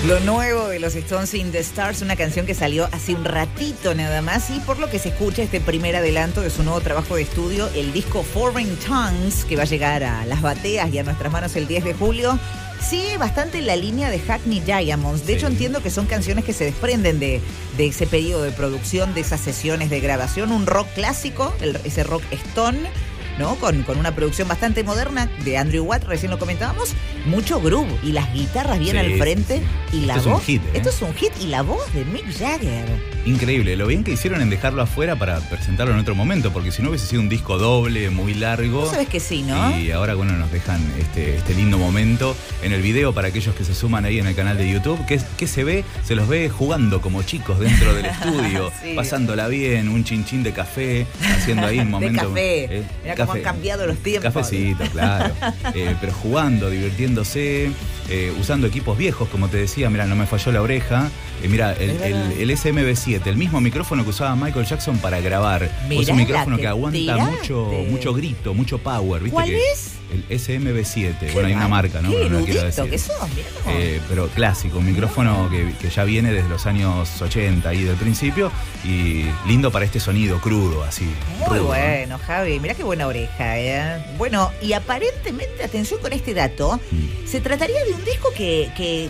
Lo nuevo de los Stones in the Stars, una canción que salió hace un ratito nada más y por lo que se escucha este primer adelanto de su nuevo trabajo de estudio, el disco Foreign Tongues, que va a llegar a las bateas y a nuestras manos el 10 de julio, sigue bastante la línea de Hackney Diamonds. De hecho, entiendo que son canciones que se desprenden de ese periodo de producción, de esas sesiones de grabación, un rock clásico, ese rock Stone, ¿no? Con una producción bastante moderna de Andrew Watt, recién lo comentábamos, mucho groove y las guitarras bien al frente y la voz. Esto es un hit y la voz de Mick Jagger. Increíble, lo bien que hicieron en dejarlo afuera para presentarlo en otro momento, porque si no hubiese sido un disco doble, muy largo. Tú sabes que sí, ¿no? Y ahora, bueno, nos dejan este lindo momento en el video para aquellos que se suman ahí en el canal de YouTube, que se ve, se los ve jugando como chicos dentro del estudio, sí, pasándola bien, un chinchín de café, haciendo ahí un momento. De café. Mira cómo han cambiado los tiempos. Cafecito, claro. Pero jugando, divirtiéndose, usando equipos viejos, como te decía, mira, no me falló la oreja. Mira, el SMB7, el mismo micrófono que usaba Michael Jackson para grabar. Es un micrófono que aguanta mucho grito, mucho power. ¿Viste? ¿Cuál es? El SMB7. Bueno, hay una marca, ¿no? Qué no quiero decir. que sos, pero clásico, un micrófono que ya viene desde los años 80 y del principio, y lindo para este sonido crudo, así. Muy rudo, bueno, ¿no? Javi, mirá qué buena oreja, ¿eh? Bueno, y aparentemente, atención con este dato, se trataría de un disco que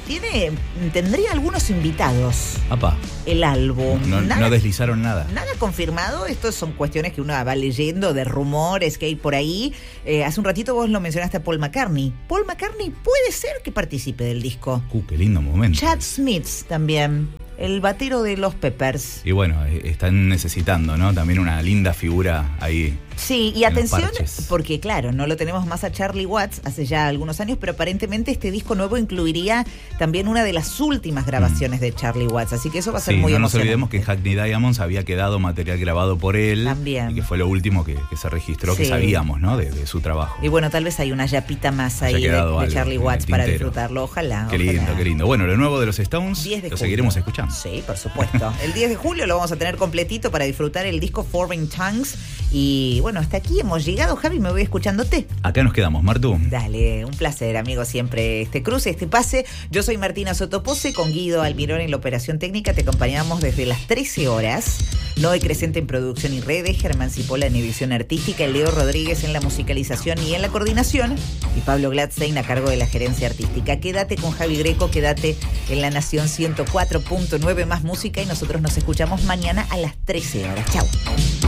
tendría algunos invitados. Apá. El álbum. No deslizaron nada. Nada confirmado, estos son cuestiones que uno va leyendo de rumores que hay por ahí. Hace un ratito vos lo mencionaste a Paul McCartney. Paul McCartney puede ser que participe del disco. Qué lindo momento. Chad Smith también, el batero de los Peppers. Y bueno, están necesitando, ¿no? También una linda figura ahí. Sí, y atención, porque claro, no lo tenemos más a Charlie Watts hace ya algunos años, pero aparentemente este disco nuevo incluiría también una de las últimas grabaciones de Charlie Watts, así que eso va a ser muy emocionante. No nos olvidemos que en Hackney Diamonds había quedado material grabado por él. También. Y que fue lo último que se registró, que sabíamos, ¿no? De su trabajo. Y bueno, tal vez hay una yapita más ahí de Charlie Watts para disfrutarlo, ojalá. Qué lindo, qué lindo. Bueno, lo nuevo de los Stones lo seguiremos escuchando. Sí, por supuesto. El 10 de julio lo vamos a tener completito para disfrutar el disco Foreign Tongues. Y bueno, hasta aquí hemos llegado, Javi, me voy escuchándote. Acá nos quedamos, Martu. Dale, un placer, amigo, siempre este cruce, este pase. Yo soy Martina Sotopose, con Guido Almirón en la operación técnica. Te acompañamos desde las 13 horas. Noé Crescente en producción y redes, Germán Cipolla en edición artística, Leo Rodríguez en la musicalización y en la coordinación, y Pablo Gladstein a cargo de la gerencia artística. Quédate con Javi Greco, quédate en La Nación 104.9 más música, y nosotros nos escuchamos mañana a las 13 horas. Chau.